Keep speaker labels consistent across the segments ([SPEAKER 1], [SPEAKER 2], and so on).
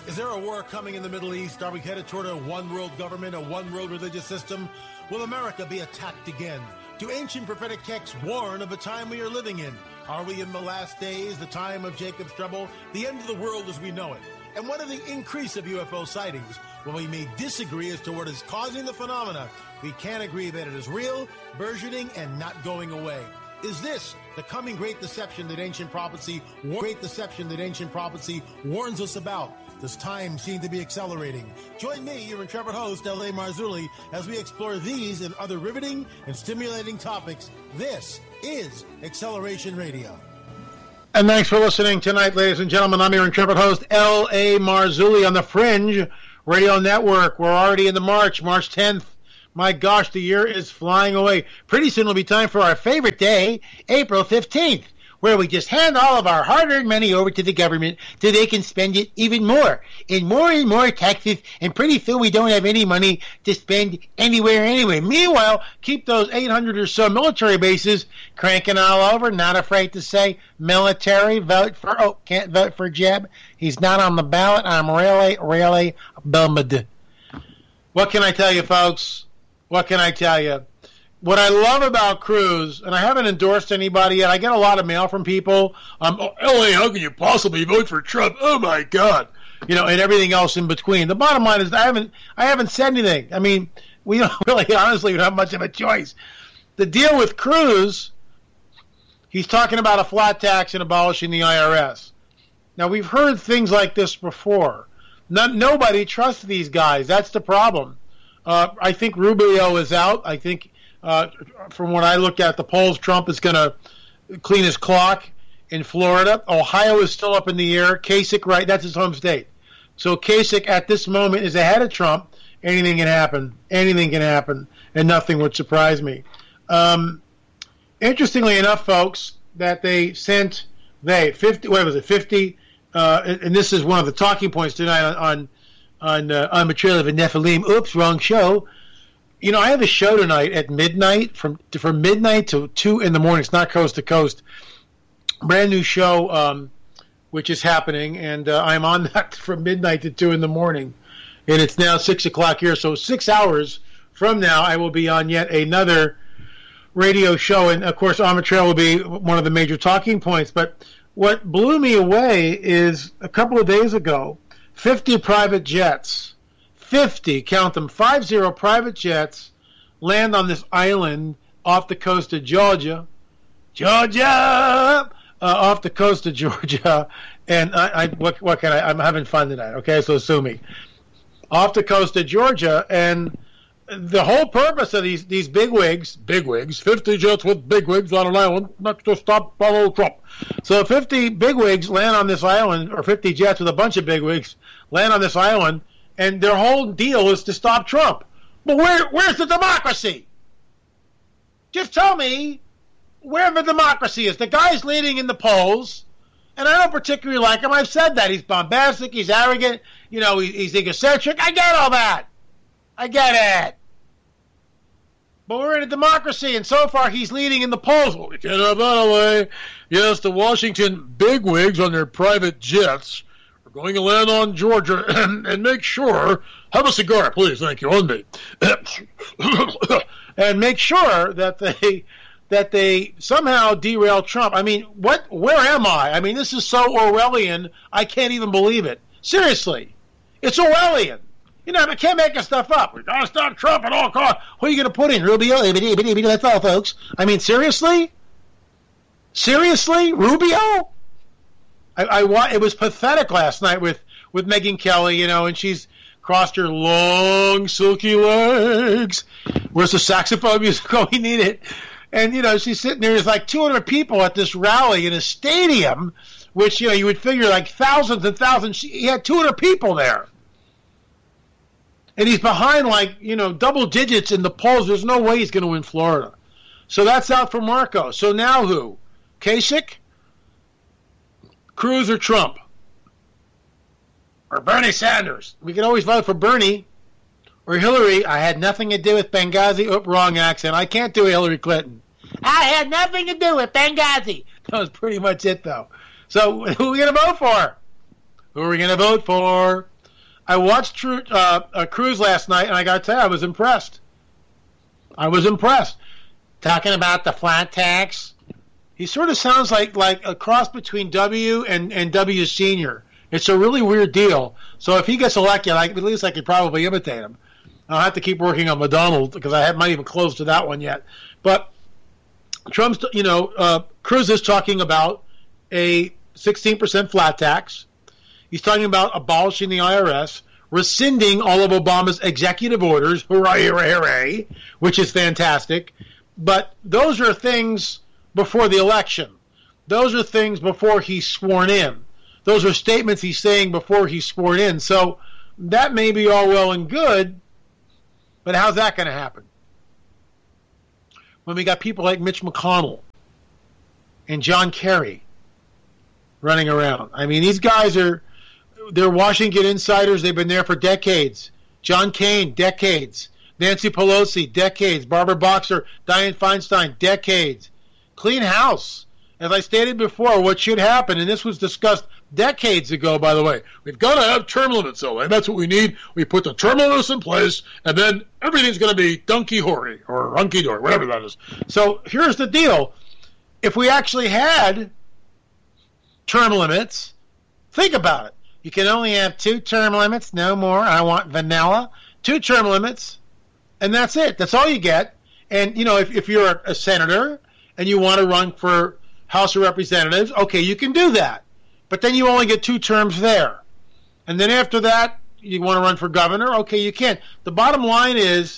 [SPEAKER 1] Is there a war coming in the Middle East? Are we headed toward a one-world government, a one-world religious system? Will America be attacked again? Do ancient prophetic texts warn of the time we are living in? Are we in the last days, the time of Jacob's trouble, the end of the world as we know it? And what of the increase of UFO sightings? Well, we may disagree as to what is causing the phenomena. We can agree that it is real, burgeoning, and not going away. Is this the coming great deception that ancient prophecy warns us about? Does time seem to be accelerating? Join me, your intrepid host, L.A. Marzulli, as we explore these and other riveting and stimulating topics. This is Acceleration Radio. And thanks for listening tonight, ladies and gentlemen. I'm your intrepid host, L.A. Marzulli, on the Fringe Radio Network. We're already in the March 10th. My gosh, the year is flying away. Pretty soon it'll be time for our favorite day, April 15th, where we just hand all of our hard-earned money over to the government so they can spend it even more and more taxes, and pretty soon we don't have any money to spend anywhere anyway. Meanwhile, keep those 800 or so military bases cranking all over, not afraid to say military, can't vote for Jeb. He's not on the ballot. I'm really bummed. What can I tell you, folks? What can I tell you? What I love about Cruz, and I haven't endorsed anybody yet, I get a lot of mail from people. LA, how can you possibly vote for Trump? Oh my God. And everything else in between. The bottom line is I haven't said anything. I mean, we don't really, honestly, we don't have much of a choice. The deal with Cruz, he's talking about a flat tax and abolishing the IRS. Now, we've heard things like this before. Nobody trusts these guys. That's the problem. I think Rubio is out. I think, from what I looked at the polls, Trump is going to clean his clock in Florida. Ohio is still up in the air. Kasich, right, that's his home state. So Kasich at this moment is ahead of Trump. Anything can happen. Anything can happen, and nothing would surprise me. Interestingly enough, folks, that they sent 50, and this is one of the talking points tonight on Betrayal of a Nephilim. Oops, wrong show. I have a show tonight at midnight, from midnight to 2 in the morning. It's not coast to coast. Brand new show, which is happening, and I'm on that from midnight to 2 in the morning. And it's now 6 o'clock here, so 6 hours from now I will be on yet another radio show. And, of course, On Betrayal will be one of the major talking points. But what blew me away is a couple of days ago, 50 private jets, 50, count them, 50 private jets land on this island off the coast of Georgia, off the coast of Georgia, and what can I'm having fun tonight, okay, so sue me. Off the coast of Georgia, and the whole purpose of these bigwigs, 50 jets with bigwigs on an island, not to stop Donald Trump. So 50 bigwigs land on this island, or 50 jets with a bunch of bigwigs land on this island, and their whole deal is to stop Trump. But where's the democracy? Just tell me where the democracy is. The guy's leading in the polls, and I don't particularly like him. I've said that. He's bombastic, he's arrogant, he's egocentric. I get all that. I get it. But we're in a democracy, and so far he's leading in the polls. Well, we can't have that away. Yes, the Washington bigwigs on their private jets are going to land on Georgia and make sure, have a cigar, please, thank you, on me. And make sure that they somehow derail Trump. I mean, where am I? I mean, this is so Orwellian, I can't even believe it. Seriously. It's Orwellian. I can't make this stuff up. We gotta stop Trump at all costs. Who are you gonna put in? Rubio? That's all, folks. I mean, seriously? Seriously? Rubio? It was pathetic last night with Megyn Kelly, and she's crossed her long, silky legs. Where's the saxophone music? Oh, we need it. And, she's sitting there. There's like 200 people at this rally in a stadium, which, you would figure like thousands and thousands. He had 200 people there. And he's behind double digits in the polls. There's no way he's going to win Florida. So that's out for Marco. So now who? Kasich? Cruz or Trump? Or Bernie Sanders? We can always vote for Bernie. Or Hillary. I had nothing to do with Benghazi. Oh, wrong accent. I can't do Hillary Clinton. I had nothing to do with Benghazi. That was pretty much it, though. So who are we going to vote for? Who are we going to vote for? I watched Cruz last night, and I got to tell you, I was impressed. Talking about the flat tax, he sort of sounds like a cross between W and W Senior. It's a really weird deal. So if he gets elected, at least I could probably imitate him. I'll have to keep working on McDonald because I haven't even close to that one yet. But Trump's, Cruz is talking about a 16% flat tax. He's talking about abolishing the IRS, rescinding all of Obama's executive orders, hooray, hooray, hooray, which is fantastic. But those are things before the election. Those are things before he's sworn in. Those are statements he's saying before he's sworn in. So that may be all well and good, but how's that going to happen? When we got people like Mitch McConnell and John Kerry running around. I mean, these guys they're Washington insiders. They've been there for decades. John Kane, decades. Nancy Pelosi, decades. Barbara Boxer, Dianne Feinstein, decades. Clean house. As I stated before, what should happen, and this was discussed decades ago, by the way, we've got to have term limits, and that's what we need. We put the term limits in place, and then everything's going to be dunky-hory or hunky-dory, whatever that is. So here's the deal. If we actually had term limits, think about it. You can only have 2 term limits, no more. I want vanilla. 2 term limits, and that's it. That's all you get. And, if you're a senator and you want to run for House of Representatives, okay, you can do that. But then you only get 2 terms there. And then after that, you want to run for governor, okay, you can. The bottom line is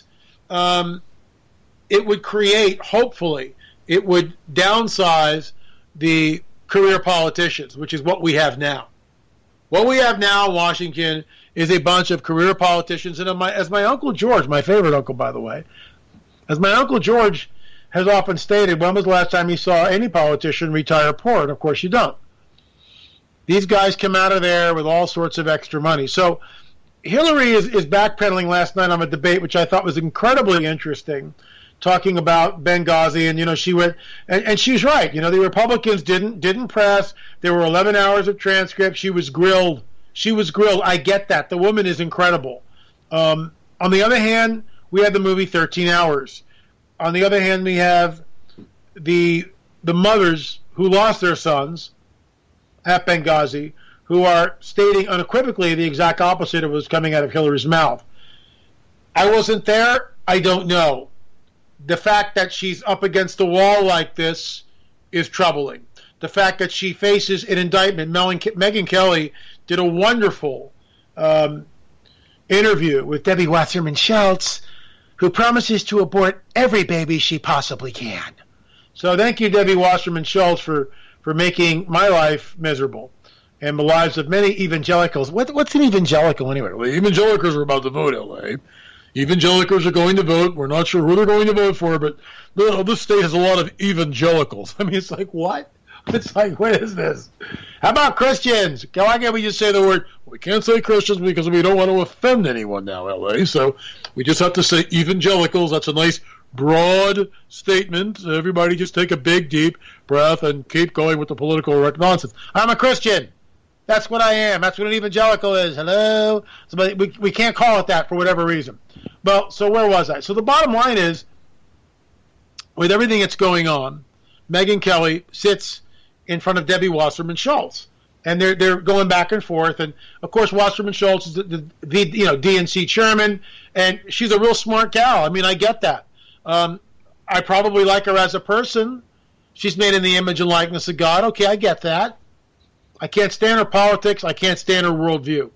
[SPEAKER 1] it would create, hopefully, it would downsize the career politicians, which is what we have now. What we have now in Washington is a bunch of career politicians. And as my Uncle George, my favorite uncle, by the way, as my Uncle George has often stated, when was the last time you saw any politician retire poor? And, of course, you don't. These guys come out of there with all sorts of extra money. So Hillary is backpedaling last night on a debate, which I thought was incredibly interesting, talking about Benghazi. And, she went, and she's right. The Republicans didn't press. There were 11 hours of transcript. She was grilled. I get that. The woman is incredible. On the other hand, we had the movie 13 Hours. On the other hand, we have the mothers who lost their sons at Benghazi, who are stating unequivocally the exact opposite of what was coming out of Hillary's mouth. I wasn't there. I don't know. The fact that she's up against the wall like this is troubling. The fact that she faces an indictment. Megyn Kelly did a wonderful interview with Debbie Wasserman Schultz, who promises to abort every baby she possibly can. So thank you, Debbie Wasserman Schultz, for making my life miserable and the lives of many evangelicals. What's an evangelical anyway? Well, evangelicals are about to vote, L.A. Evangelicals are going to vote. We're not sure who they're going to vote for, but this state has a lot of evangelicals. I mean, it's like, what? It's like, what is this? How about Christians? Why can't we just say the word? We can't say Christians because we don't want to offend anyone now, L.A. So we just have to say evangelicals. That's a nice broad statement. Everybody just take a big, deep breath and keep going with the political nonsense. I'm a Christian. That's what I am. That's what an evangelical is. Hello? So, we can't call it that for whatever reason. Well, so where was I? So the bottom line is, with everything that's going on, Megyn Kelly sits in front of Debbie Wasserman Schultz, and they're going back and forth. And of course, Wasserman Schultz is the DNC chairman, and she's a real smart gal. I mean, I get that. I probably like her as a person. She's made in the image and likeness of God. Okay, I get that. I can't stand her politics. I can't stand her worldview.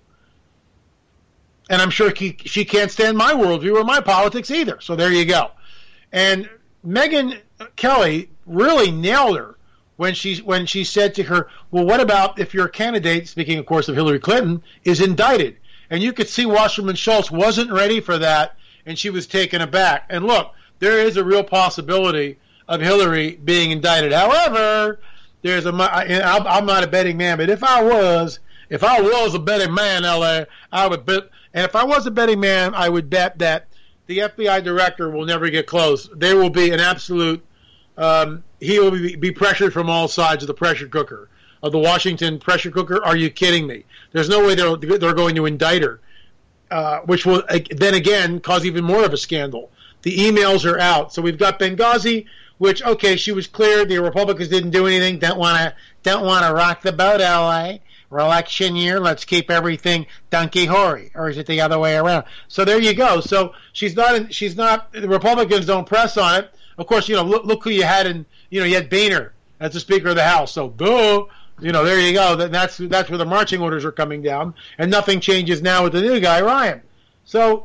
[SPEAKER 1] And I'm sure she can't stand my worldview or my politics either. So there you go. And Megyn Kelly really nailed her when she said to her, well, what about if your candidate, speaking, of course, of Hillary Clinton, is indicted? And you could see Wasserman Schultz wasn't ready for that, and she was taken aback. And look, there is a real possibility of Hillary being indicted. However, I'm not a betting man, but if I was a betting man, LA, I would bet. And if I was a betting man, I would bet that the FBI director will never get close. There will be an absolute. He will be pressured from all sides of the pressure cooker, of the Washington pressure cooker. Are you kidding me? There's no way they're going to indict her. which will then again cause even more of a scandal. The emails are out. So we've got Benghazi, which, okay, she was cleared. The Republicans didn't do anything. Don't want to rock the boat, L.A. Election year. Let's keep everything donkey-hory. Or is it the other way around? So there you go. So she's not. The Republicans don't press on it. Of course, look who you had you had Boehner as the Speaker of the House. So boo. There you go. That's where the marching orders are coming down, and nothing changes now with the new guy, Ryan. So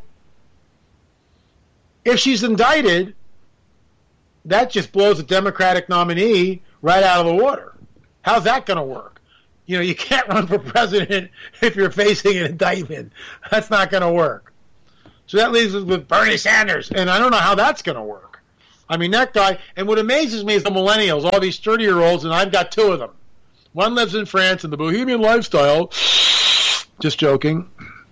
[SPEAKER 1] if she's indicted, that just blows the Democratic nominee right out of the water. How's that going to work? You can't run for president if you're facing an indictment. That's not going to work. So that leaves us with Bernie Sanders, and I don't know how that's going to work. I mean, that guy, and what amazes me is the millennials, all these 30-year-olds, and I've got two of them. One lives in France in the bohemian lifestyle. Just joking.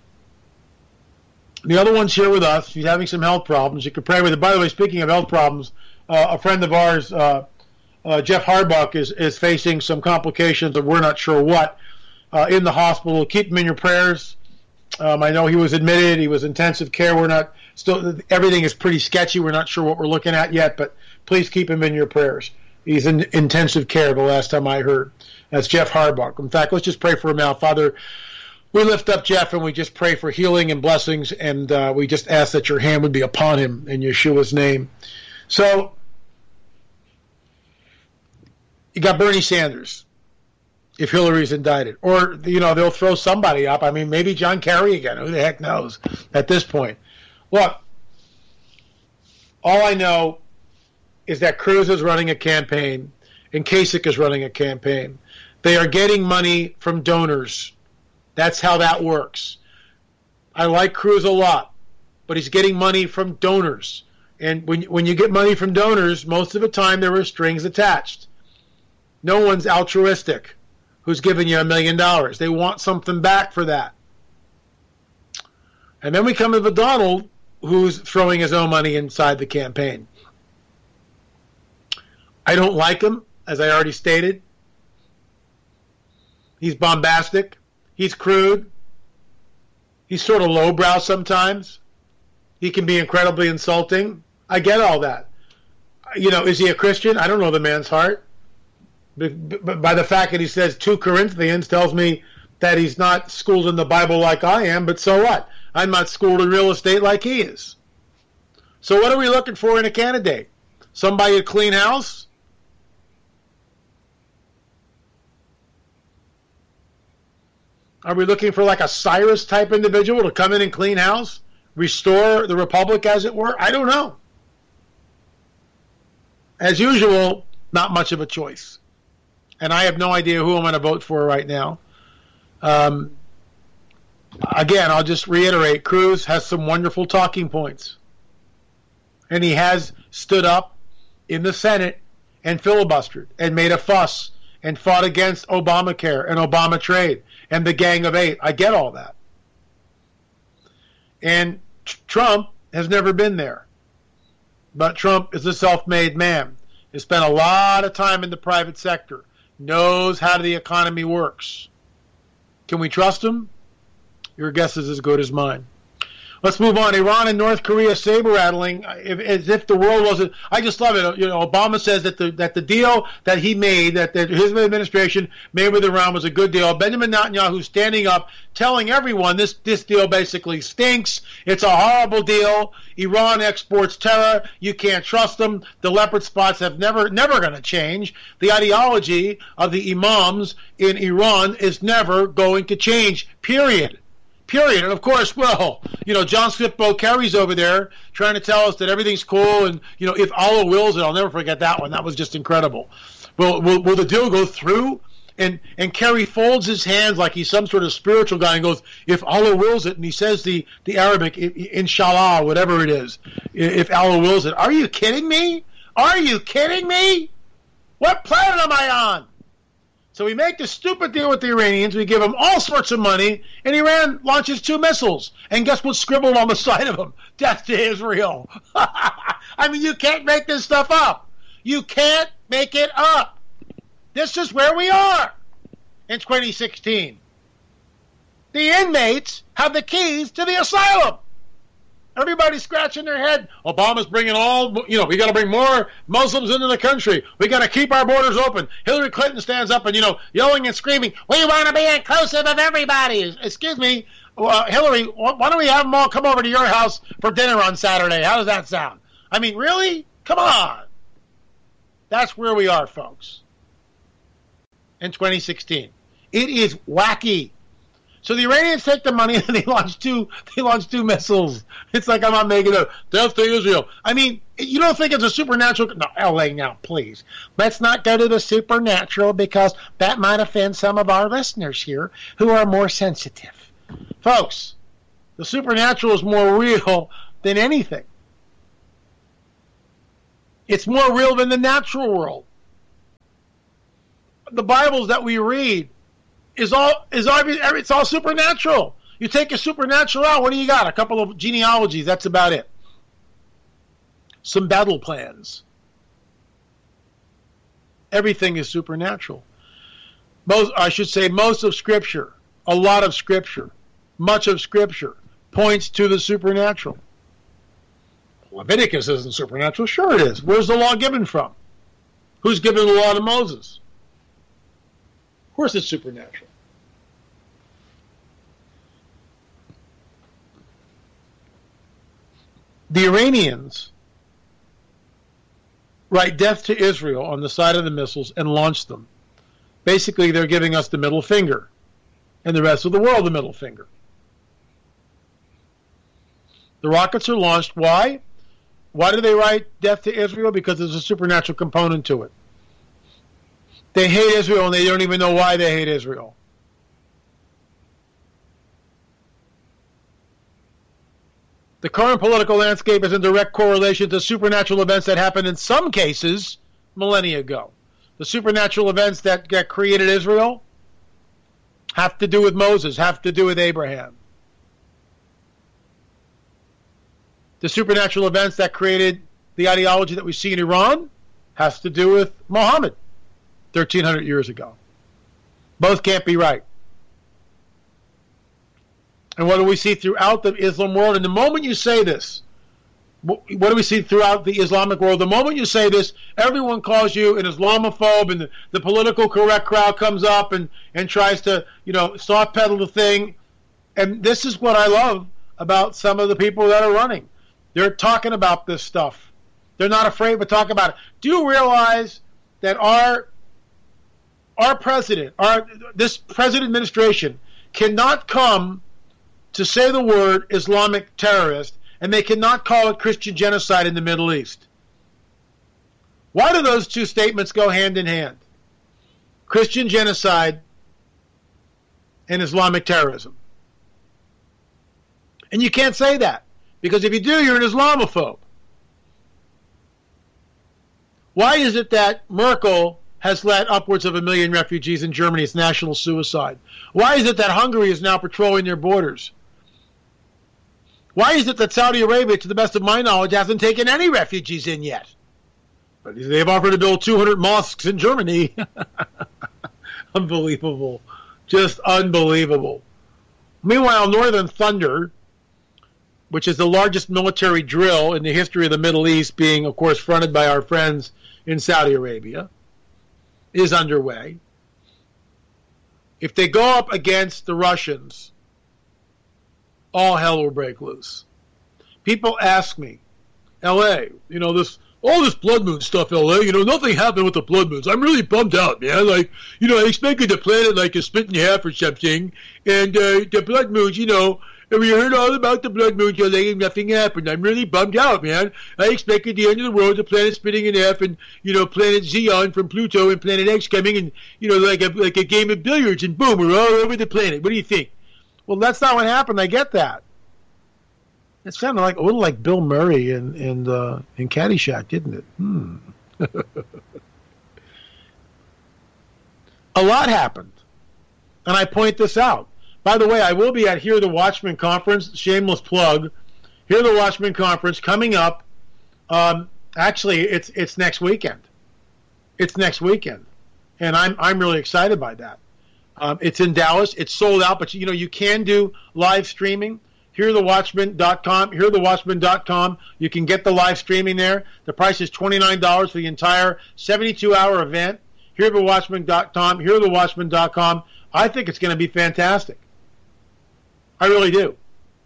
[SPEAKER 1] The other one's here with us. She's having some health problems. You can pray with her. By the way, speaking of health problems, a friend of ours, Jeff Harbuck, is facing some complications that we're not sure what in the hospital. Keep him in your prayers. I know he was admitted. He was intensive care. Everything is pretty sketchy. We're not sure what we're looking at yet, but please keep him in your prayers. He's in intensive care the last time I heard. That's Jeff Harbuck. In fact, let's just pray for him now. Father, we lift up Jeff and we just pray for healing and blessings, and we just ask that your hand would be upon him in Yeshua's name. So, you got Bernie Sanders, if Hillary's indicted. Or, they'll throw somebody up. I mean, maybe John Kerry again. Who the heck knows at this point? Look, all I know is that Cruz is running a campaign and Kasich is running a campaign. They are getting money from donors. That's how that works. I like Cruz a lot, but he's getting money from donors. And when you get money from donors, most of the time there are strings attached. No one's altruistic who's giving you $1 million. They want something back for that. And then we come to the Donald, who's throwing his own money inside the campaign. I don't like him, as I already stated. He's bombastic. He's crude. He's sort of lowbrow sometimes. He can be incredibly insulting. I get all that. Is he a Christian? I don't know the man's heart. But by the fact that he says 2 Corinthians tells me that he's not schooled in the Bible like I am, but so what? I'm not schooled in real estate like he is. So what are we looking for in a candidate? Somebody to clean house? Are we looking for like a Cyrus type individual to come in and clean house? Restore the republic, as it were? I don't know. As usual, not much of a choice. And I have no idea who I'm going to vote for right now. Again, I'll just reiterate, Cruz has some wonderful talking points. And he has stood up in the Senate and filibustered and made a fuss and fought against Obamacare and Obama trade and the Gang of Eight. I get all that. And Trump has never been there. But Trump is a self-made man. He spent a lot of time in the private sector. Knows how the economy works. Can we trust him? Your guess is as good as mine. Let's move on. Iran and North Korea saber-rattling as if the world wasn't. I just love it. Obama says that the deal that he made, that his administration made with Iran was a good deal. Benjamin Netanyahu standing up, telling everyone this deal basically stinks. It's a horrible deal. Iran exports terror. You can't trust them. The leopard spots have never going to change. The ideology of the imams in Iran is never going to change. Period. And of course, John Swift carries over there trying to tell us that everything's cool, and if Allah wills it, I'll never forget that one. That was just incredible. Will the deal go through? And Kerry folds his hands like he's some sort of spiritual guy and goes, if Allah wills it, and he says the Arabic, inshallah, whatever it is, if Allah wills it. Are you kidding me? What planet am I on? So we make this stupid deal with the Iranians. We give them all sorts of money, and Iran launches 2 missiles. And guess what's scribbled on the side of them? Death to Israel. I mean, you can't make this stuff up. You can't make it up. This is where we are in 2016. The inmates have the keys to the asylum. Everybody's scratching their head. Obama's bringing we got to bring more Muslims into the country. We got to keep our borders open. Hillary Clinton stands up and, yelling and screaming, we want to be inclusive of everybody. Excuse me, Hillary, why don't we have them all come over to your house for dinner on Saturday? How does that sound? I mean, really? Come on. That's where we are, folks, in 2016. It is wacky. So the Iranians take the money and they launch two missiles. It's like I'm not making a death to Israel. I mean, you don't think it's a supernatural? No, LA, now, please. Let's not go to the supernatural because that might offend some of our listeners here who are more sensitive. Folks, the supernatural is more real than anything. It's more real than the natural world. The Bibles that we read it's all supernatural. You take a supernatural out, what do you got? A couple of genealogies, that's about it. Some battle plans. Everything is supernatural. Most of Scripture, a lot of Scripture, much of Scripture points to the supernatural. Leviticus isn't supernatural. Sure it is. Where's the law given from? Who's given the law to Moses? Of course it's supernatural. The Iranians write death to Israel on the side of the missiles and launch them. Basically, they're giving us the middle finger and the rest of the world the middle finger. The rockets are launched. Why? Why do they write death to Israel? Because there's a supernatural component to it. They hate Israel, and they don't even know why they hate Israel. The current political landscape is in direct correlation to supernatural events that happened in some cases millennia ago. The supernatural events that created Israel have to do with Moses, have to do with Abraham. The supernatural events that created the ideology that we see in Iran has to do with Muhammad 1,300 years ago. Both can't be right. And what do we see throughout the Islam world? And the moment you say this, what do we see throughout the Islamic world? The moment you say this, everyone calls you an Islamophobe, and the political correct crowd comes up and tries to, soft pedal the thing. And this is what I love about some of the people that are running. They're talking about this stuff. They're not afraid to talk about it. Do you realize that our president, this present administration, cannot come to say the word Islamic terrorist, and they cannot call it Christian genocide in the Middle East? Why do those two statements go hand in hand? Christian genocide and Islamic terrorism. And you can't say that, because if you do, you're an Islamophobe. Why is it that Merkel has let upwards of 1 million refugees in Germany? It's national suicide. Why is it that Hungary is now patrolling their borders? Why is it that Saudi Arabia, to the best of my knowledge, hasn't taken any refugees in yet? But they've offered to build 200 mosques in Germany. Unbelievable. Just unbelievable. Meanwhile, Northern Thunder, which is the largest military drill in the history of the Middle East, being, of course, fronted by our friends in Saudi Arabia, is underway. If they go up against the Russians, all hell will break loose. People ask me, LA, all this blood moon stuff, LA, nothing happened with the blood moons. I'm really bummed out, man. I expected the planet is split in half or something, and the blood moons, we heard all about the blood moons, nothing happened. I'm really bummed out, man. I expected the end of the world, the planet splitting in half, and, planet Xeon from Pluto and planet X coming, and, like a game of billiards, and boom, we're all over the planet. What do you think? Well, that's not what happened. I get that. It sounded a little like Bill Murray in Caddyshack, didn't it? A lot happened, and I point this out. By the way, I will be at Hear the Watchman conference. Shameless plug. Hear the Watchman conference coming up. Actually, it's next weekend. It's next weekend, and I'm really excited by that. It's in Dallas. It's sold out, but you can do live streaming. HearTheWatchman.com. HearTheWatchman.com. You can get the live streaming there. The price is $29 for the entire 72-hour event. HearTheWatchman.com. HearTheWatchman.com. I think it's going to be fantastic. I really do.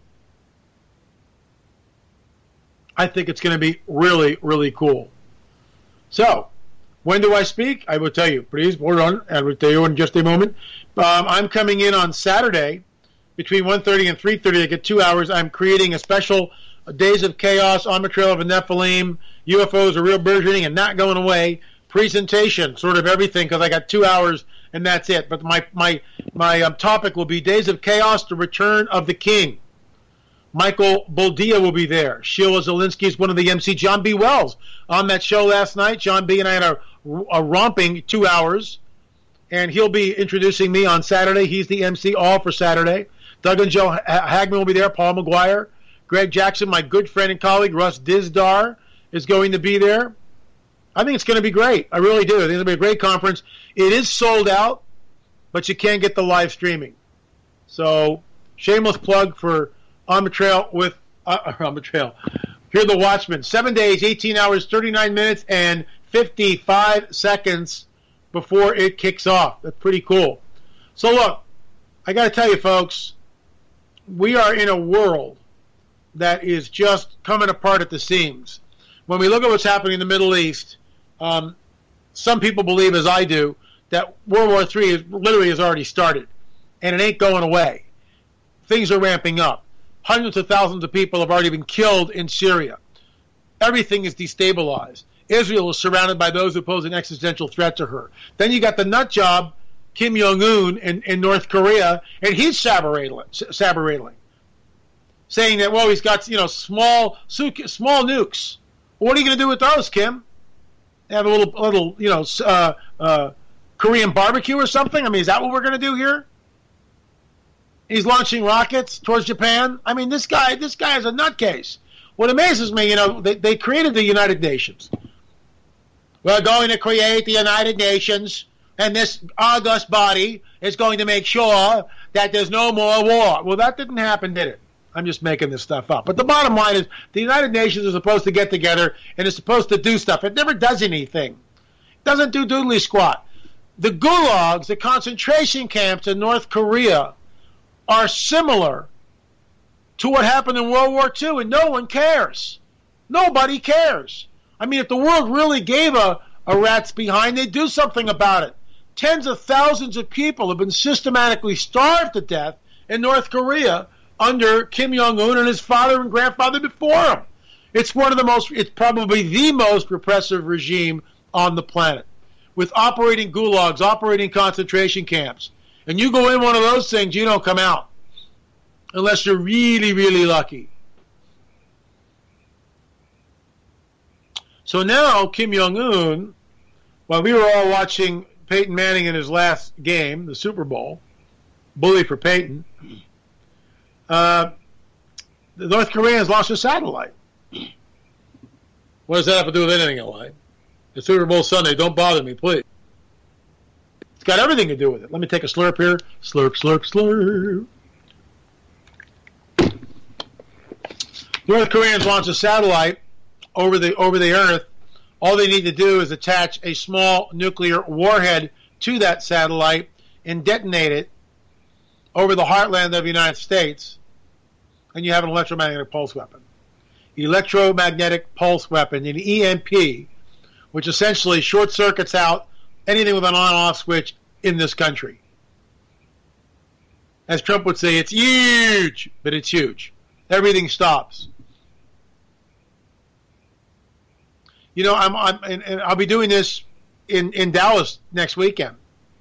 [SPEAKER 1] I think it's going to be really, really cool. So, when do I speak? I will tell you. Please hold on. I will tell you in just a moment. I'm coming in on Saturday between 1:30 and 3:30. I get 2 hours. I'm creating a special Days of Chaos on the Trail of the Nephilim. UFOs are real burgeoning and not going away. Presentation, sort of everything, because I got 2 hours and that's it. But my topic will be Days of Chaos, the Return of the King. Michael Boldia will be there. Sheila Zelinsky is one of the MC. John B. Wells on that show last night. John B. and I had a romping 2 hours, and he'll be introducing me on Saturday. He's the MC all for Saturday. Doug and Joe Hagman will be there. Paul McGuire. Greg Jackson, my good friend and colleague, Russ Dizdar, is going to be there. I think it's going to be great. I really do. I think it'll be a great conference. It is sold out, but you can get the live streaming. So, shameless plug for On the Trail with On the Trail. Hear the Watchman. 7 days, 18 hours, 39 minutes, and 55 seconds before it kicks off. That's pretty cool. So look, I got to tell you, folks, we are in a world that is just coming apart at the seams. When we look at what's happening in the Middle East, some people believe, as I do, that World War III literally has already started, and it ain't going away. Things are ramping up. Hundreds of thousands of people have already been killed in Syria. Everything is destabilized. Israel is surrounded by those who pose an existential threat to her. Then you got the nut job, Kim Jong-un in North Korea, and he's saberating, saying that, well, he's got small nukes. What are you going to do with those, Kim? Have a little Korean barbecue or something? I mean, is that what we're going to do here? He's launching rockets towards Japan. I mean, this guy is a nutcase. What amazes me, they created the United Nations. We're going to create the United Nations, and this august body is going to make sure that there's no more war. Well, that didn't happen, did it? I'm just making this stuff up. But the bottom line is the United Nations is supposed to get together and is supposed to do stuff. It never does anything. It doesn't do doodly squat. The gulags, the concentration camps in North Korea, are similar to what happened in World War II, and no one cares. Nobody cares. I mean, if the world really gave a rat's behind, they'd do something about it. Tens of thousands of people have been systematically starved to death in North Korea under Kim Jong-un and his father and grandfather before him. It's probably the most repressive regime on the planet, with operating gulags, operating concentration camps. And you go in one of those things, you don't come out unless you're really, really lucky. So now Kim Jong-un, while we were all watching Peyton Manning in his last game, the Super Bowl, bully for Peyton, the North Koreans lost a satellite. What does that have to do with anything in life? The Super Bowl Sunday, don't bother me, please. It's got everything to do with it. Let me take a slurp here. Slurp, slurp, slurp. North Koreans launch a satellite over the Earth. All they need to do is attach a small nuclear warhead to that satellite and detonate it over the heartland of the United States, and you have an electromagnetic pulse weapon. Electromagnetic pulse weapon, an EMP, which essentially short circuits out anything with an on-off switch in this country. As Trump would say, it's huge, but it's huge. Everything stops. I'll be doing this in Dallas next weekend.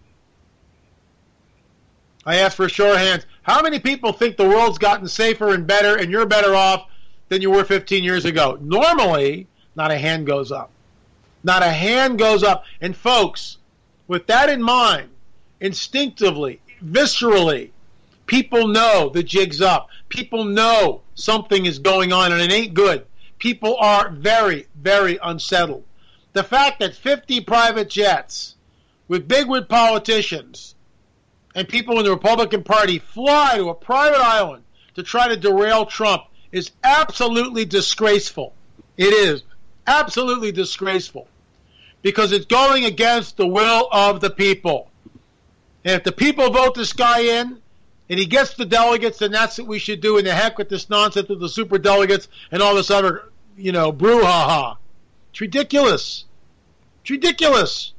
[SPEAKER 1] I asked for a show of hands. How many people think the world's gotten safer and better, and you're better off than you were 15 years ago? Normally, not a hand goes up. Not a hand goes up. And folks, with that in mind, instinctively, viscerally, people know the jig's up. People know something is going on, and it ain't good. People are very, very unsettled. The fact that 50 private jets with bigwig politicians and people in the Republican Party fly to a private island to try to derail Trump is absolutely disgraceful. It is absolutely disgraceful because it's going against the will of the people. And if the people vote this guy in and he gets the delegates, then that's what we should do. And the heck with this nonsense with the super delegates and all this other, brouhaha. It's ridiculous. It's ridiculous.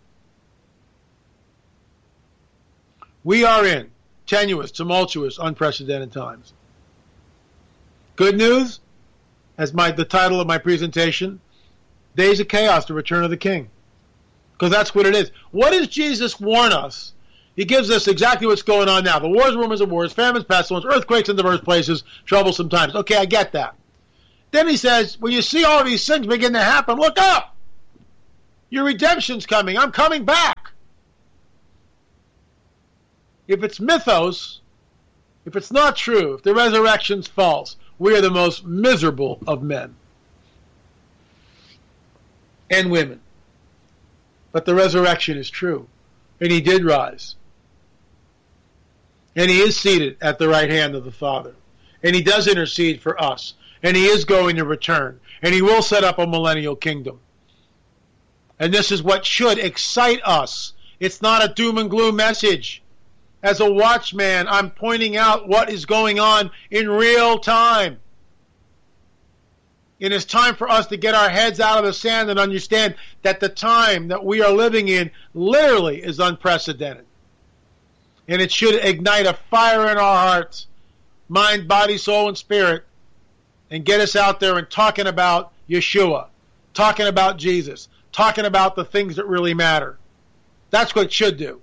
[SPEAKER 1] We are in tenuous, tumultuous, unprecedented times. Good news, as the title of my presentation, Days of Chaos, the Return of the King. Because that's what it is. What does Jesus warn us? He gives us exactly what's going on now. The wars, rumors of wars, famines, pestilence, earthquakes in diverse places, troublesome times. Okay, I get that. Then he says, when you see all these things begin to happen, look up. Your redemption's coming. I'm coming back. If it's mythos, if it's not true, if the resurrection's false, we are the most miserable of men and women. But the resurrection is true, and he did rise. And he is seated at the right hand of the Father, and he does intercede for us, and he is going to return, and he will set up a millennial kingdom. And this is what should excite us. It's not a doom and gloom message. As a watchman, I'm pointing out what is going on in real time. It is time for us to get our heads out of the sand and understand that the time that we are living in literally is unprecedented. And it should ignite a fire in our hearts, mind, body, soul, and spirit, and get us out there and talking about Yeshua, talking about Jesus, talking about the things that really matter. That's what it should do.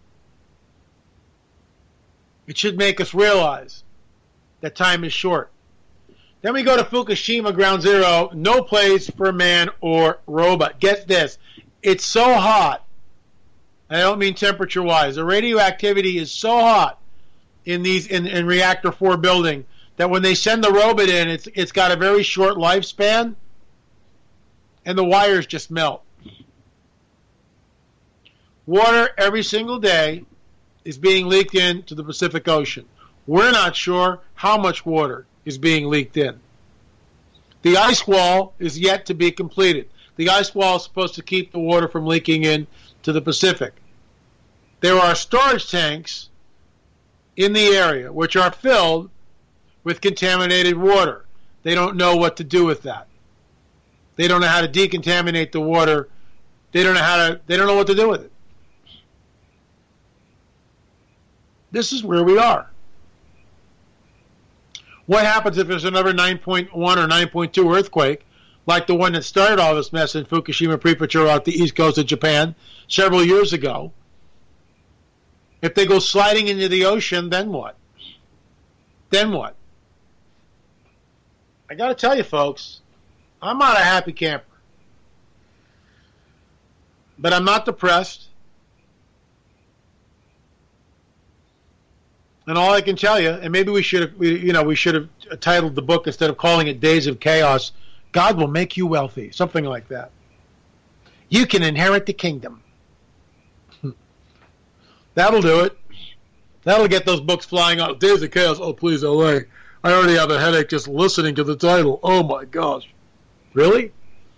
[SPEAKER 1] It should make us realize that time is short. Then we go to Fukushima Ground Zero, no place for man or robot. Get this, it's so hot, and I don't mean temperature-wise, the radioactivity is so hot in Reactor 4 building that when they send the robot in, it's got a very short lifespan, and the wires just melt. Water every single day is being leaked into the Pacific Ocean. We're not sure how much water is being leaked in. The ice wall is yet to be completed. The ice wall is supposed to keep the water from leaking in to the Pacific. There are storage tanks in the area which are filled with contaminated water. They don't know what to do with that. They don't know how to decontaminate the water. They don't know what to do with it. This is where we are. What happens if there's another 9.1 or 9.2 earthquake, like the one that started all this mess in Fukushima Prefecture off the east coast of Japan several years ago? If they go sliding into the ocean, then what? Then what? I got to tell you, folks, I'm not a happy camper. But I'm not depressed. And all I can tell you, and maybe we should have titled the book instead of calling it Days of Chaos, God will make you wealthy, something like that. You can inherit the kingdom. That'll do it. That'll get those books flying out. Days of Chaos. Oh, please, LA. I already have a headache just listening to the title. Oh, my gosh. Really?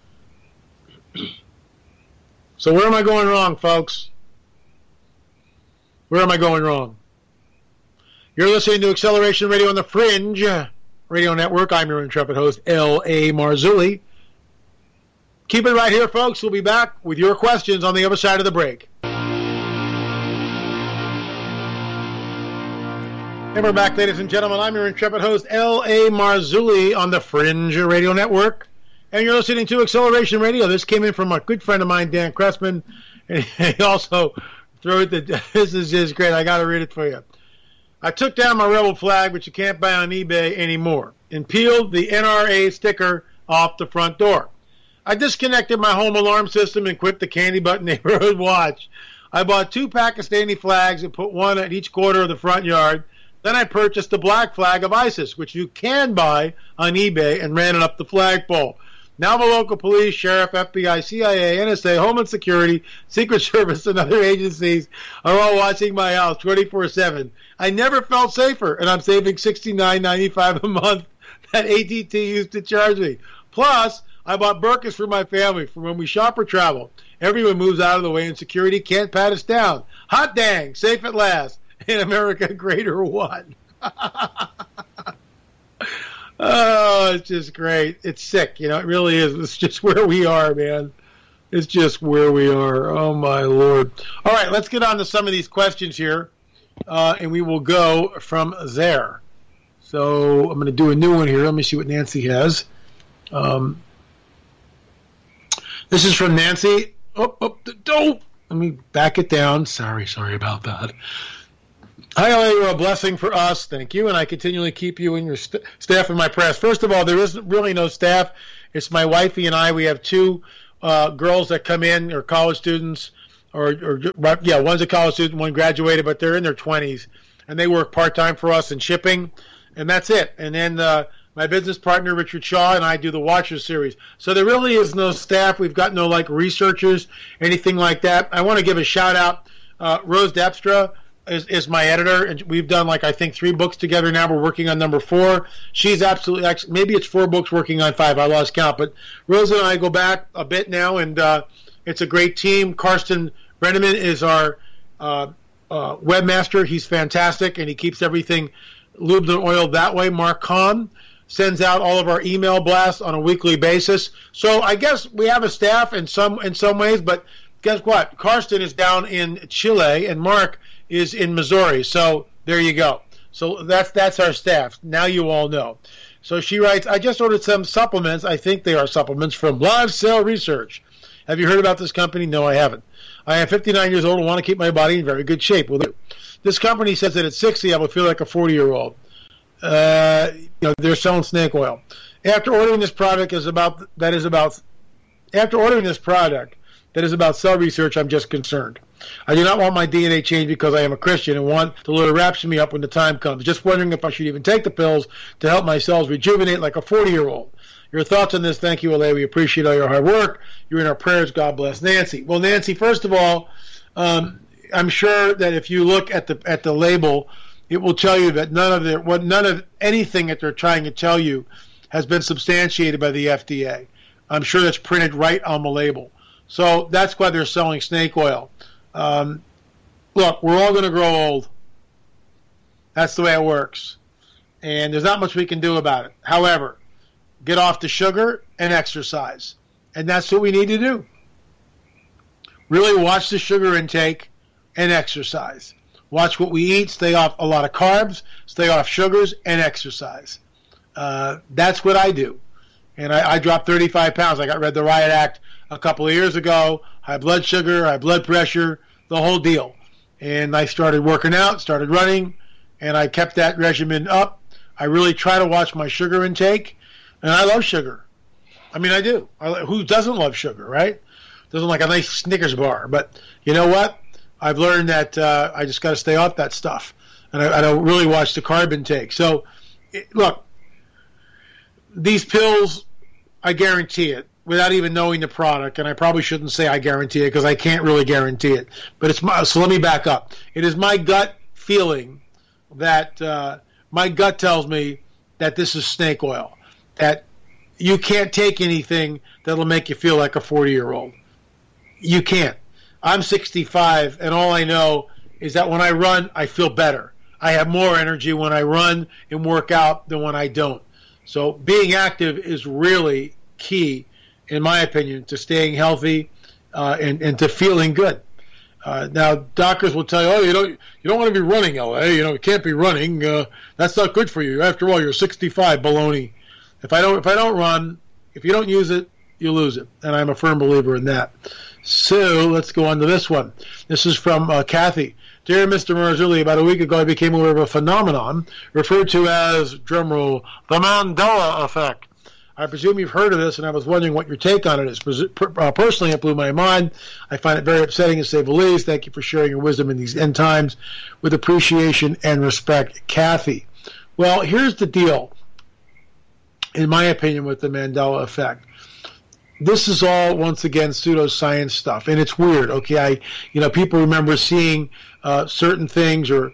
[SPEAKER 1] So where am I going wrong, folks? Where am I going wrong? You're listening to Acceleration Radio on the Fringe Radio Network. I'm your intrepid host, L.A. Marzulli. Keep it right here, folks. We'll be back with your questions on the other side of the break. And we're back, ladies and gentlemen. I'm your intrepid host, L.A. Marzulli on the Fringe Radio Network. And you're listening to Acceleration Radio. This came in from a good friend of mine, Dan Cressman. And he also threw it. This is just great. I got to read it for you. I took down my Rebel flag, which you can't buy on eBay anymore, and peeled the NRA sticker off the front door. I disconnected my home alarm system and quit the Candy Button Neighborhood Watch. I bought 2 Pakistani flags and put one at each quarter of the front yard. Then I purchased the black flag of ISIS, which you can buy on eBay, and ran it up the flagpole. Now the local police, sheriff, FBI, CIA, NSA, Homeland Security, Secret Service, and other agencies are all watching my house 24/7. I never felt safer, and I'm saving $69.95 a month that AT&T used to charge me. Plus, I bought burkas for my family for when we shop or travel. Everyone moves out of the way, and security can't pat us down. Hot dang, safe at last. In America, great or what? Oh, it's just great. It's sick, you know, it really is. It's just where we are, man. It's just where we are. Oh, my Lord. All right, let's get on to some of these questions here, and we will go from there. So I'm going to do a new one here. Let me see what Nancy has. This is from Nancy. Oh, let me back it down. Sorry about that. Hi, LA, you're a blessing for us. Thank you, and I continually keep you and your staff in my prayers. First of all, there isn't really no staff. It's my wifey and I. We have two girls that come in, or college students, one's a college student, one graduated, but they're in their 20s, and they work part-time for us in shipping, and that's it. And then my business partner, Richard Shaw, and I do the Watchers series. So there really is no staff. We've got no, researchers, anything like that. I want to give a shout-out. Rose Depstra is my editor, and we've done, I think 3 books together now. We're working on number 4. She's absolutely, maybe it's 4 books working on 5. I lost count. But Rose and I go back a bit now, and it's a great team. Karsten Brenneman is our webmaster. He's fantastic, and he keeps everything lubed and oiled that way. Mark Kahn sends out all of our email blasts on a weekly basis. So I guess we have a staff in some ways, but guess what? Karsten is down in Chile, and Mark is in Missouri. So there you go. So that's our staff. Now you all know. So she writes, I just ordered some supplements. I think they are supplements from Live Cell Research. Have you heard about this company? No, I haven't. I am 59 years old and want to keep my body in very good shape. Well, this company says that at 60 I will feel like a 40-year-old. They're selling snake oil. After ordering this product that is about cell research, I'm just concerned. I do not want my DNA changed because I am a Christian and want the Lord to rapture me up when the time comes. Just wondering if I should even take the pills to help my cells rejuvenate like a 40-year-old. Your thoughts on this? Thank you, LA. We appreciate all your hard work. You're in our prayers. God bless. Nancy. Well, Nancy, first of all, I'm sure that if you look at the label, it will tell you that none of anything that they're trying to tell you has been substantiated by the FDA. I'm sure that's printed right on the label. So that's why they're selling snake oil. Look, we're all going to grow old. That's the way it works. And there's not much we can do about it. However, get off the sugar and exercise. And that's what we need to do. Really watch the sugar intake and exercise. Watch what we eat. Stay off a lot of carbs. Stay off sugars and exercise. That's what I do. And I dropped 35 pounds. I got read the Riot Act a couple of years ago. High blood sugar, high blood pressure, the whole deal. And I started working out, started running, and I kept that regimen up. I really try to watch my sugar intake, and I love sugar. I mean, I do. Who doesn't love sugar, right? Doesn't like a nice Snickers bar. But you know what? I've learned that I just got to stay off that stuff. And I don't really watch the carb intake. So, look, these pills, I guarantee it, without even knowing the product, and I probably shouldn't say I guarantee it because I can't really guarantee it. But so let me back up. It is my gut feeling that my gut tells me that this is snake oil, that you can't take anything that'll make you feel like a 40-year-old. You can't. I'm 65, and all I know is that when I run, I feel better. I have more energy when I run and work out than when I don't. So being active is really key, in my opinion, to staying healthy and to feeling good. Now, doctors will tell you, you don't want to be running, LA. You can't be running. That's not good for you. After all, you're 65. Baloney. If I don't run, if you don't use it, you lose it. And I'm a firm believer in that. So let's go on to this one. This is from Kathy. Dear Mr. Marzulli, about a week ago I became aware of a phenomenon referred to as, drumroll, the Mandela effect. I presume you've heard of this, and I was wondering what your take on it is. Personally, it blew my mind. I find it very upsetting, to say the least. Thank you for sharing your wisdom in these end times with appreciation and respect, Kathy. Well, here's the deal, in my opinion, with the Mandela effect. this is all, once again, pseudoscience stuff, and it's weird. Okay, people remember seeing certain things or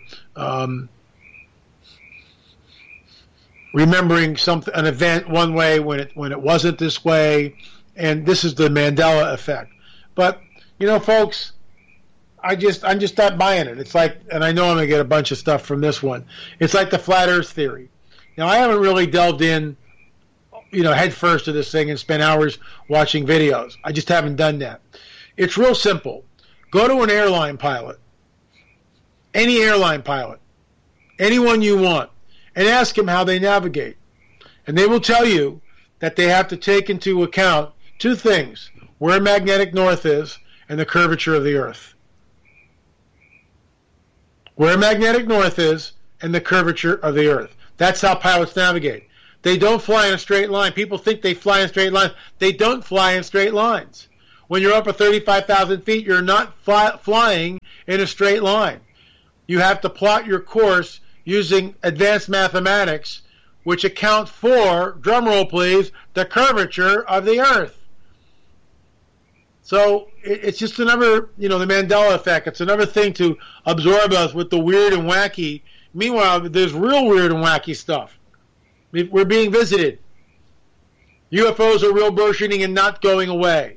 [SPEAKER 1] remembering an event one way when it wasn't this way, and this is the Mandela effect. But folks, I'm just not buying it. It's like, and I know I'm gonna get a bunch of stuff from this one. It's like the flat Earth theory. Now, I haven't really delved in, head first to this thing and spent hours watching videos. I just haven't done that. It's real simple. Go to an airline pilot, any airline pilot, anyone you want, and ask them how they navigate. And they will tell you that they have to take into account two things: where magnetic north is and the curvature of the Earth. Where magnetic north is and the curvature of the Earth. That's how pilots navigate. They don't fly in a straight line. People think they fly in straight lines. They don't fly in straight lines. When you're up at 35,000 feet, you're not flying in a straight line. You have to plot your course using advanced mathematics, which account for, drumroll please, the curvature of the Earth. So it's just another, the Mandela effect. It's another thing to absorb us with the weird and wacky. Meanwhile, there's real weird and wacky stuff. We're being visited. UFOs are real burgeoning and not going away.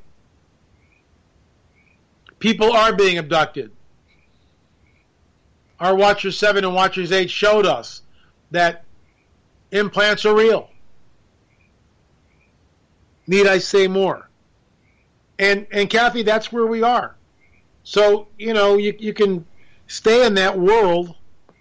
[SPEAKER 1] People are being abducted. Our Watchers 7 and Watchers 8 showed us that implants are real. Need I say more? And Kathy, that's where we are. So, you can stay in that world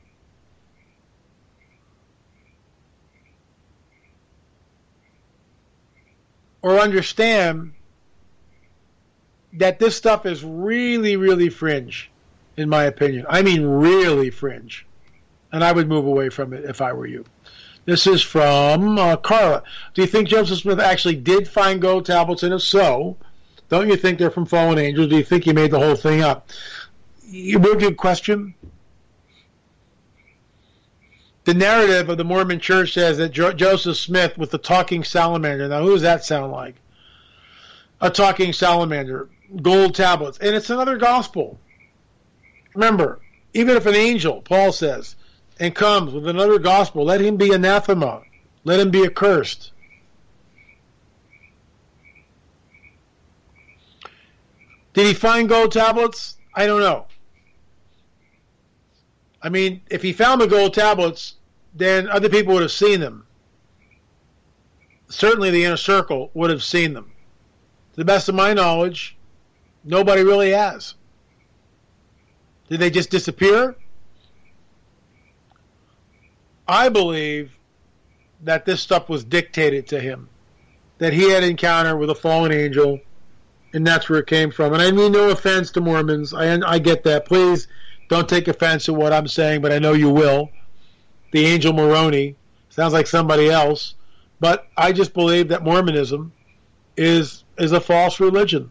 [SPEAKER 1] or understand that this stuff is really, really fringe, in my opinion. I mean really fringe. And I would move away from it if I were you. This is from Carla. Do you think Joseph Smith actually did find gold tablets? And if so, don't you think they're from fallen angels? Do you think he made the whole thing up? Real good question. The narrative of the Mormon Church says that Joseph Smith was the talking salamander. Now, who does that sound like? A talking salamander. Gold tablets. And it's another gospel. Remember, even if an angel, Paul says, and comes with another gospel, let him be anathema. Let him be accursed. Did he find gold tablets? I don't know. I mean, if he found the gold tablets, then other people would have seen them. Certainly the inner circle would have seen them. To the best of my knowledge, nobody really has. Did they just disappear? I believe that this stuff was dictated to him, that he had an encounter with a fallen angel, and that's where it came from. And I mean no offense to Mormons. I get that. Please don't take offense to what I'm saying, but I know you will. The Angel Moroni sounds like somebody else. But I just believe that Mormonism is a false religion.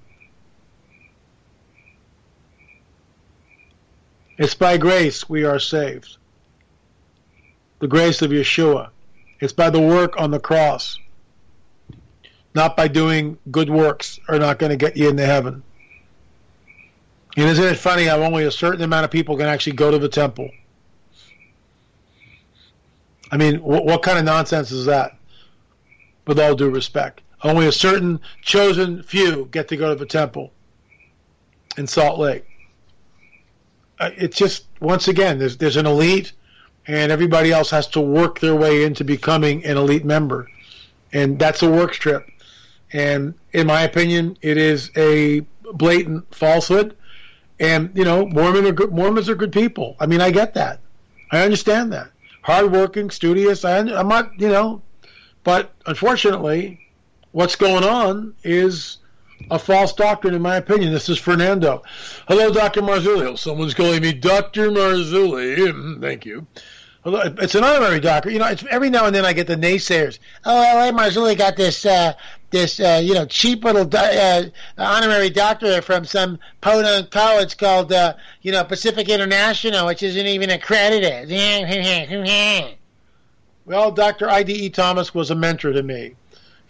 [SPEAKER 1] It's by grace we are saved. The grace of Yeshua. It's by the work on the cross. Not by doing good works are not going to get you into heaven. And isn't it funny how only a certain amount of people can actually go to the temple? I mean, what kind of nonsense is that? With all due respect. Only a certain chosen few get to go to the temple in Salt Lake. It's just, once again, there's an elite, and everybody else has to work their way into becoming an elite member. And that's a work strip. And in my opinion, it is a blatant falsehood. And, Mormons are good people. I mean, I get that. I understand that. Hardworking, studious. I'm not, but unfortunately, what's going on is a false doctrine, in my opinion. This is Fernando. Hello, Dr. Marzulli. Someone's calling me Dr. Marzulli. Thank you. It's an honorary doctor. It's every now and then I get the naysayers. Oh, L.A. Marzulli got this cheap little honorary doctorate from some podunk college called, Pacific International, which isn't even accredited. Well, Dr. I.D.E. Thomas was a mentor to me.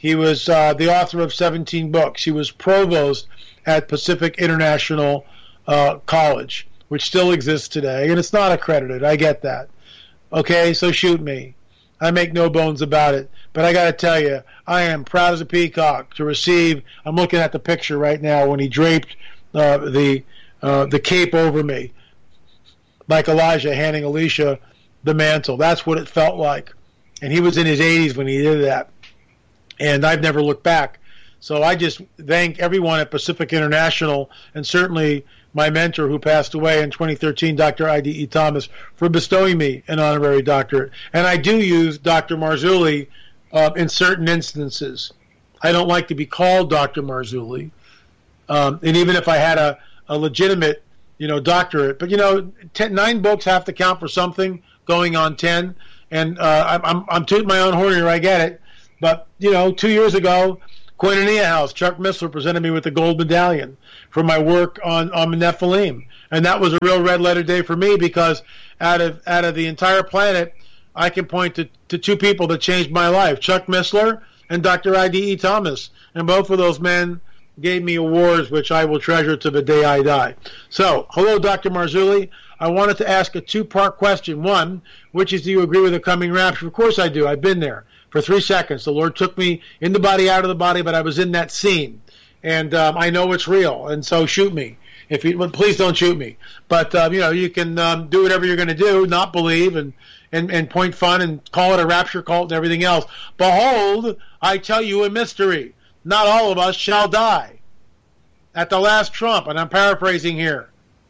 [SPEAKER 1] He was the author of 17 books. He was provost at Pacific International College, which still exists today, and it's not accredited. I get that. Okay, so shoot me. I make no bones about it. But I got to tell you, I am proud as a peacock to receive. I'm looking at the picture right now when he draped the cape over me, like Elijah handing Elisha the mantle. That's what it felt like. And he was in his 80s when he did that. And I've never looked back. So I just thank everyone at Pacific International, and certainly my mentor who passed away in 2013, Dr. I.D.E. Thomas, for bestowing me an honorary doctorate. And I do use Dr. Marzulli in certain instances. I don't like to be called Dr. Marzulli. And even if I had a legitimate, doctorate. But, 9 books have to count for something, going on 10. And I'm tooting my own horn here, I get it. But, 2 years ago, Koinonia House, Chuck Missler presented me with the gold medallion for my work on Nephilim. And that was a real red letter day for me, because out of the entire planet, I can point to 2 people that changed my life, Chuck Missler and Dr. I.D.E. Thomas. And both of those men gave me awards which I will treasure to the day I die. So, hello, Dr. Marzulli. I wanted to ask a 2-part question. One, which is, do you agree with the coming rapture? Of course I do. I've been there. For 3 seconds, the Lord took me in the body, out of the body, but I was in that scene, and I know it's real. And so, shoot me. Please don't shoot me. But you can do whatever you're going to do, not believe, and point fun and call it a rapture cult and everything else. Behold, I tell you a mystery: not all of us shall die at the last trump. And I'm paraphrasing here.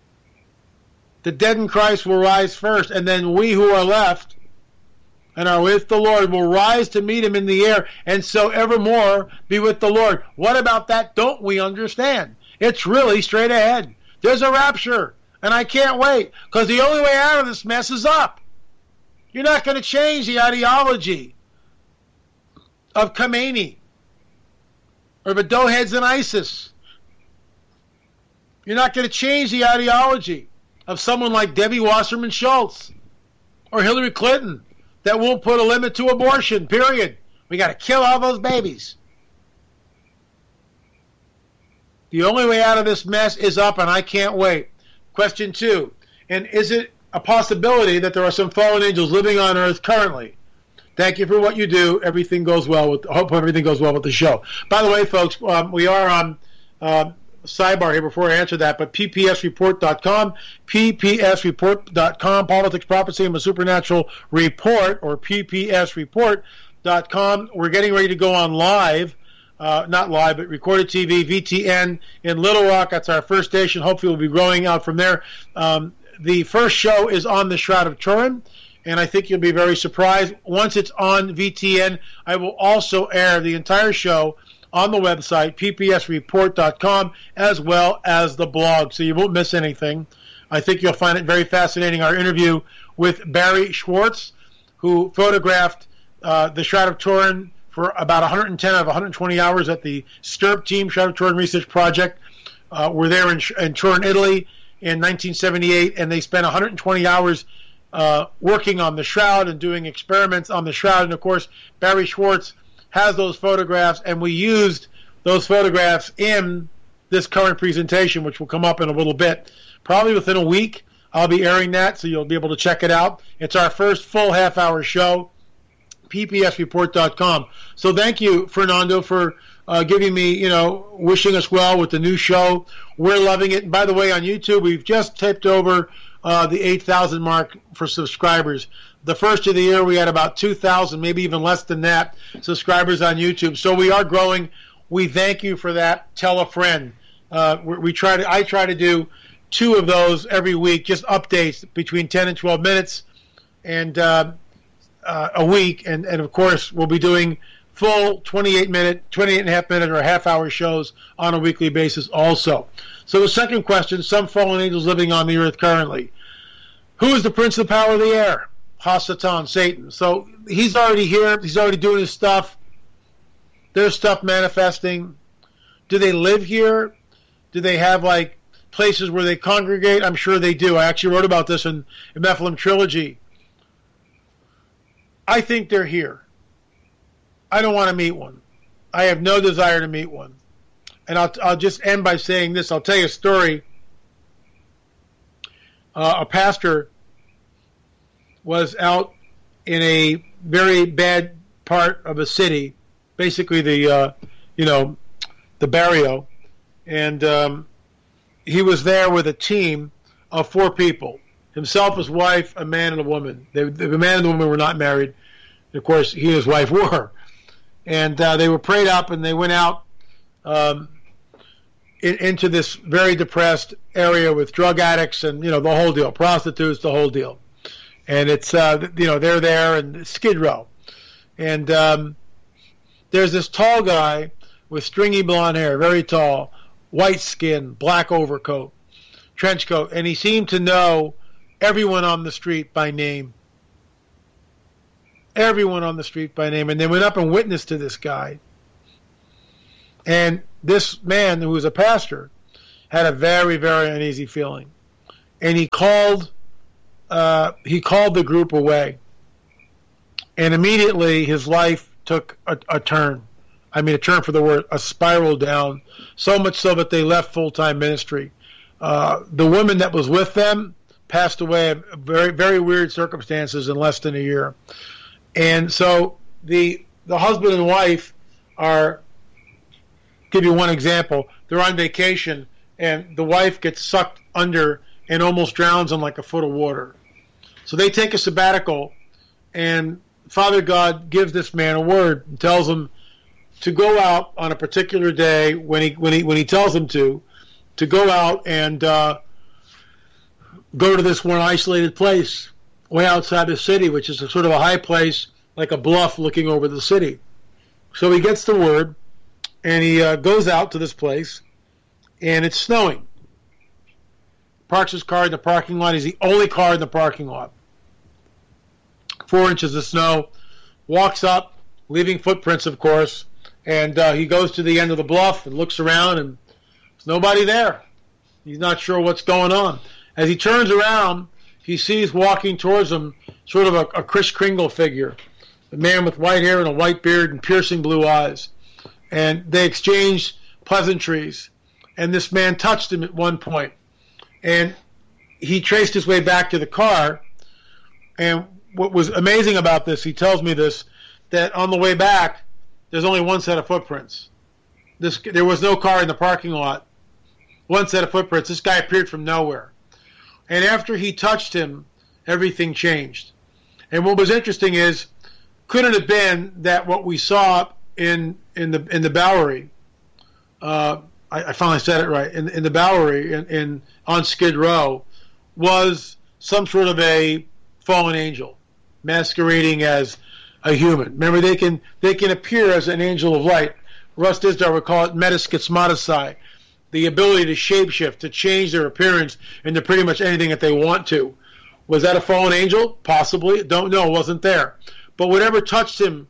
[SPEAKER 1] The dead in Christ will rise first, and then we who are left and are with the Lord will rise to meet him in the air, and so evermore be with the Lord. What about that don't we understand? It's really straight ahead. There's a rapture, and I can't wait, because the only way out of this mess is up. You're not going to change the ideology of Khomeini or the doughheads in ISIS. You're not going to change the ideology of someone like Debbie Wasserman Schultz or Hillary Clinton, that won't put a limit to abortion, period. We got to kill all those babies. The only way out of this mess is up, and I can't wait. Question 2, and is it a possibility that there are some fallen angels living on earth currently? Thank you for what you do. Everything goes well with. Hope everything goes well with the show. By the way, folks, we are on sidebar here before I answer that, but ppsreport.com, ppsreport.com, Politics, Prophecy, and the Supernatural Report, or ppsreport.com. We're getting ready to go on live, not live, but recorded TV, VTN in Little Rock. That's our first station. Hopefully we'll be growing out from there. The first show is on the Shroud of Turin, and I think you'll be very surprised. Once it's on VTN, I will also air the entire show on the website, ppsreport.com, as well as the blog, so you won't miss anything. I think you'll find it very fascinating, our interview with Barry Schwartz, who photographed the Shroud of Turin for about 110 out of 120 hours at the STURP team, Shroud of Turin Research Project. We're there in Turin, Italy in 1978, and they spent 120 hours working on the Shroud and doing experiments on the Shroud. And, of course, Barry Schwartz has those photographs, and we used those photographs in this current presentation, which will come up in a little bit. Probably within a week, I'll be airing that, so you'll be able to check it out. It's our first full half-hour show, ppsreport.com. So thank you, Fernando, for giving me, wishing us well with the new show. We're loving it. And by the way, on YouTube, we've just tipped over the 8,000 mark for subscribers. The first of the year, we had about 2,000, maybe even less than that, subscribers on YouTube. So we are growing. We thank you for that. Tell a friend. I try to do 2 of those every week, just updates between 10 and 12 minutes and a week. And of course, we'll be doing full 28 and a half minute or half-hour shows on a weekly basis also. So the second question, some fallen angels living on the earth currently. Who is the prince of the power of the air? Hasatan, Satan. So he's already here. He's already doing his stuff. There's stuff manifesting. Do they live here? Do they have, places where they congregate? I'm sure they do. I actually wrote about this in Nephilim Trilogy. I think they're here. I don't want to meet one. I have no desire to meet one. And I'll just end by saying this. I'll tell you a story. A pastor was out in a very bad part of a city, basically the barrio, and he was there with a team of 4 people: himself, his wife, a man, and a woman. The man and the woman were not married. Of course, he and his wife were, and they were prayed up, and they went out into this very depressed area with drug addicts and the whole deal, prostitutes, the whole deal. And it's they're there in Skid Row, and there's this tall guy with stringy blonde hair, very tall, white skin, black overcoat, trench coat, and he seemed to know everyone on the street by name. Everyone on the street by name. And they went up and witnessed to this guy. And this man, who was a pastor, had a very, very uneasy feeling. And he called the group away. And immediately his life took a turn. I mean, a turn for the word, a spiral down, so much so that they left full-time ministry. The woman that was with them passed away in very, very weird circumstances in less than a year. And so the husband and wife are, give you one example, they're on vacation, and the wife gets sucked under and almost drowns in like a foot of water. So they take a sabbatical, and Father God gives this man a word and tells him to go out on a particular day when he tells him to go out and go to this one isolated place way outside the city, which is a sort of a high place, like a bluff looking over the city. So he gets the word, and he goes out to this place, and it's snowing. Parks his car in the parking lot. He's the only car in the parking lot. 4 inches of snow. Walks up, leaving footprints, of course, and he goes to the end of the bluff and looks around, and there's nobody there. He's not sure what's going on. As he turns around, he sees walking towards him sort of a Kris Kringle figure, a man with white hair and a white beard and piercing blue eyes. And they exchanged pleasantries, and this man touched him at one point. And he traced his way back to the car, and what was amazing about this, he tells me this, that on the way back, there's only one set of footprints. There was no car in the parking lot. One set of footprints. This guy appeared from nowhere. And after he touched him, everything changed. And what was interesting is, could it have been that what we saw in the Bowery, I finally said it right, in the Bowery on Skid Row, was some sort of a fallen angel masquerading as a human. Remember, they can appear as an angel of light. Russ Dizdar would call it metaschismaticide, the ability to shapeshift, to change their appearance into pretty much anything that they want to. Was that a fallen angel? Possibly. Don't know. It wasn't there. But whatever touched him,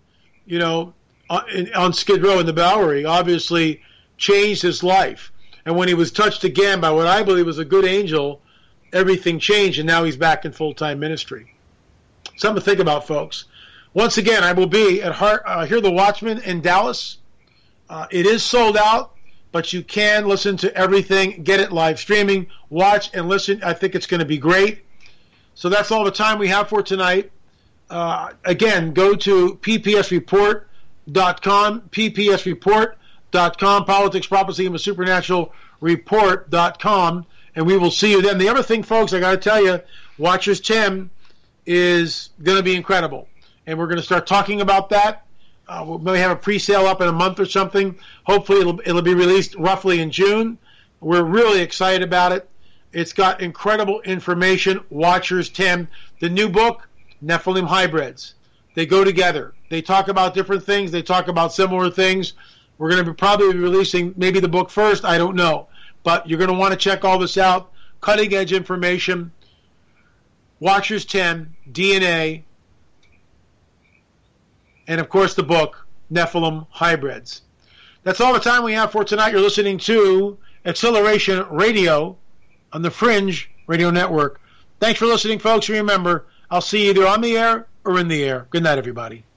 [SPEAKER 1] on Skid Row in the Bowery, obviously changed his life. And when he was touched again by what I believe was a good angel, everything changed, and now he's back in full-time ministry. Something to think about, folks. Once again, I will be at Hear the Watchman in Dallas. It is sold out, but you can listen to everything, get it live streaming, watch and listen. I think it's going to be great. So that's all the time we have for tonight. Again, go to ppsreport.com, ppsreport.com, Politics, Prophecy, and the Supernatural Report.com, and we will see you then. The other thing, folks, I got to tell you, Watchers 10 is going to be incredible, and we're going to start talking about that. We'll maybe have a pre-sale up in a month or something. Hopefully it'll be released roughly in June. We're really excited about it. It's got incredible information. Watchers 10, the new book, Nephilim Hybrids. They go together. They talk about different things. They talk about similar things. We're going to probably be releasing maybe the book first. I don't know. But you're going to want to check all this out. Cutting edge information. Watchers 10, DNA, and of course the book, Nephilim Hybrids. That's all the time we have for tonight. You're listening to Acceleration Radio on the Fringe Radio Network. Thanks for listening, folks. Remember, I'll see you either on the air or in the air. Good night, everybody.